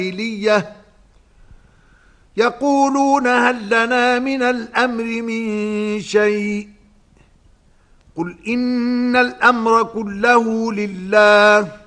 يقولون هل لنا من الأمر من شيء قل إن الأمر كله لله